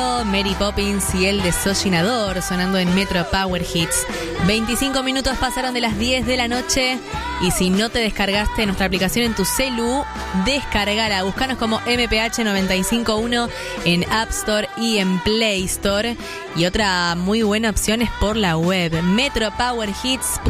Mary Poppins y el Desollinador sonando en Metro Power Hits. 25 minutos pasaron de las 10 de la noche y si no te descargaste nuestra aplicación en tu celu, descargala. Búscanos como MPH 951 en App Store y en Play Store. Y otra muy buena opción es por la web, metropowerhits.com.